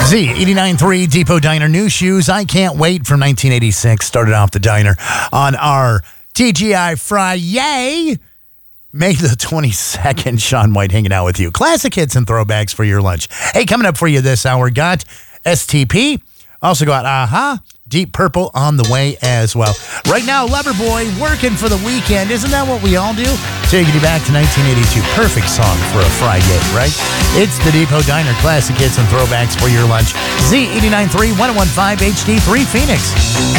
Z89.3 Depot Diner New Shoes. I Can't Wait from 1986. Started off the diner on our TGI Friday. May the 22nd, Sean White hanging out with you. Classic hits and throwbacks for your lunch. Hey, coming up for you this hour, got STP. Also got Aha, Deep Purple on the way as well. Right now, Loverboy working for the weekend. Isn't that what we all do? Taking you back to 1982. Perfect song for a Friday, right? It's the Depot Diner. Classic hits and throwbacks for your lunch. Z89.3 1015 HD3 Phoenix.